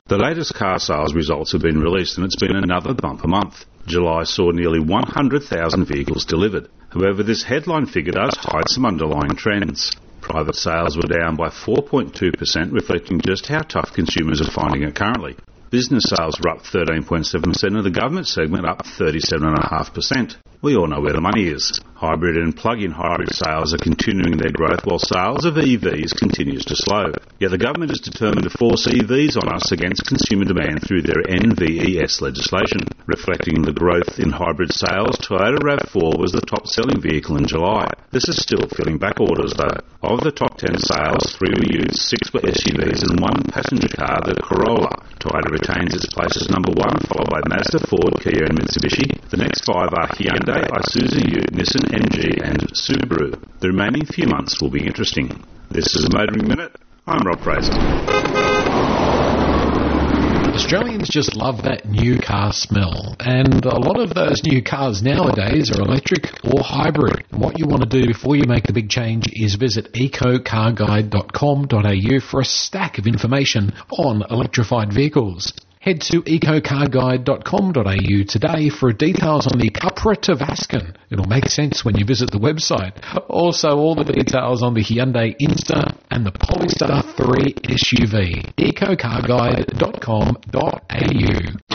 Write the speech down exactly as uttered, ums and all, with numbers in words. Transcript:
The latest car sales results have been released and it's been another bumper month. July saw nearly one hundred thousand vehicles delivered. However, this headline figure does hide some underlying trends. Private sales were down by four point two percent, reflecting just how tough consumers are finding it currently. Business sales were up thirteen point seven percent and the government segment up thirty-seven point five percent. We all know where the money is. Hybrid and plug-in hybrid sales are continuing their growth while sales of E Vs continues to slow. Yet the government is determined to force E Vs on us against consumer demand through their N V E S legislation. Reflecting the growth in hybrid sales, Toyota RAV four was the top-selling vehicle in July. This is still filling back orders though. Of the top ten sales, three were used, six were S U Vs and one passenger car, the Corolla. Toyota retains its place as number one, followed by Mazda, Ford, Kia and Mitsubishi. The next five are Hyundai, Isuzu, Ute, Nissan, M G and Subaru. The remaining few months will be interesting. This is a Motoring Minute. I'm Rob Fraser. Australians just love that new car smell, and a lot of those new cars nowadays are electric or hybrid. And what you want to do before you make the big change is visit eco car guide dot com dot a u for a stack of information on electrified vehicles. Head to eco car guide dot com dot a u today for details on the Cupra Tavascan. It'll make sense when you visit the website. Also, all the details on the Hyundai Insta and the Polestar three S U V. eco car guide dot com dot a u.